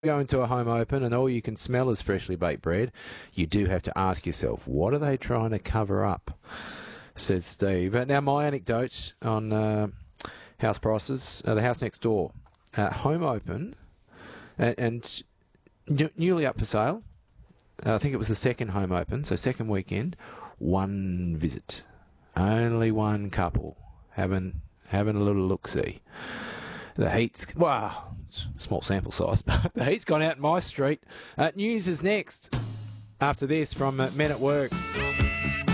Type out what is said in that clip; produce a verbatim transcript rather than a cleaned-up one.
go into a home open and all you can smell is freshly baked bread, you do have to ask yourself, what are they trying to cover up? Says Steve. Uh, now, my anecdote on uh, house prices, uh, the house next door, uh, home open and, and n- newly up for sale. Uh, I think it was the second home open, so second weekend, one visit. Only one couple having having a little look-see. The heat's, wow, small sample size, but the heat's gone out in my street. Uh, news is next after this from uh, Men at Work.